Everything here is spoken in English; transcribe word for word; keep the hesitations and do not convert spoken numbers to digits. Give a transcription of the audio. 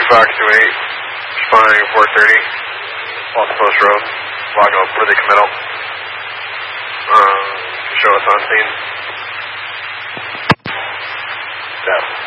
Fox two eight, responding four thirty, off the post road, Lago, Worthy Committal. Um, show us on scene. Yeah.